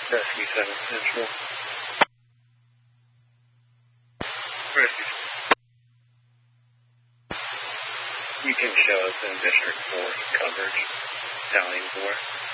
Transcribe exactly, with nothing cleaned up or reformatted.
Rescue seven Central. Rescue. You can show us in District four coverage, Battalion four.